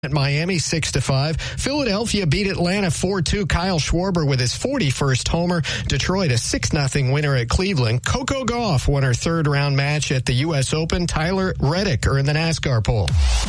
At Miami 6-5. Philadelphia beat Atlanta 4-2. Kyle Schwarber with his 41st homer. Detroit a 6-0 winner at Cleveland. Coco Gauff won her third round match at the U.S. Open. Tyler Reddick earned the NASCAR pole.